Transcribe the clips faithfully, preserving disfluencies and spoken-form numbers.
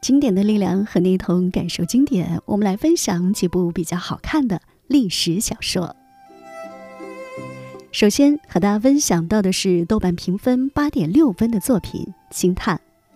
经典的力量和你一同感受经典，我们来分享几部比较好看的历史小说。首先和大家分享到的是豆瓣评分 八点六 分的作品《星探》。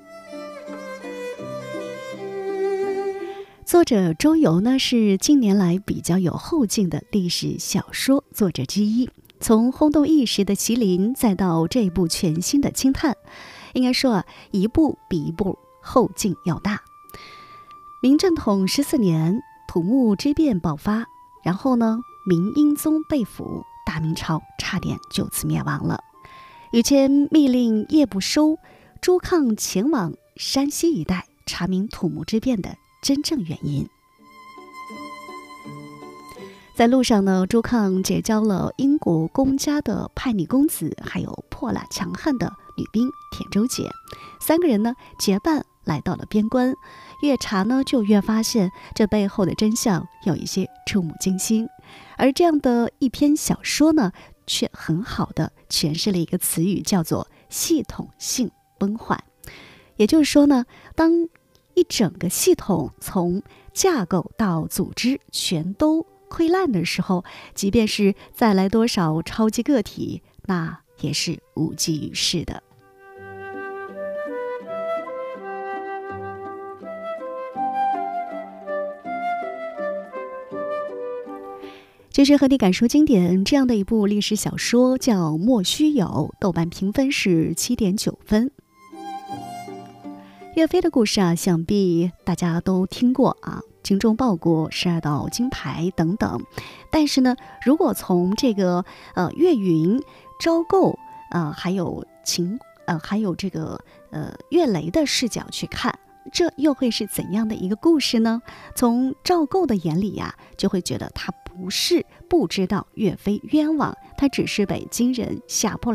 作者周游呢是近年来比较有后劲的历史小说作者之一，从轰动一时的《麒麟》再到这部全新的《星探》，应该说啊，一部比一部后劲要大。明正统十四年，土木之变爆发，然后呢，明英宗被俘，大明朝差点就此灭亡了。宇谦密令叶不收、朱抗前往山西一带查明土木之变的真正原因。在路上呢，朱抗结交了英国公家的叛逆公子，还有泼辣强悍的女兵田周姐，三个人呢结伴来到了边关，越查呢就越发现这背后的真相有一些触目惊心。而这样的一篇小说呢，却很好的诠释了一个词语，叫做系统性崩坏。也就是说呢，当一整个系统从架构到组织全都溃烂的时候，即便是再来多少超级个体，那也是无济于事的。这是和你感受经典这样的一部历史小说，叫《莫须有》，豆瓣评分是 七点九 分。岳飞的故事啊，想必大家都听过啊，精忠报国、十二道金牌等等。但是呢，如果从这个呃岳云、昭构呃还有秦呃还有这个呃岳雷的视角去看，这又会是怎样的一个故事呢？从赵构的眼里呀、啊，就会觉得他不是不知道岳飞冤枉，他只是被金人吓破了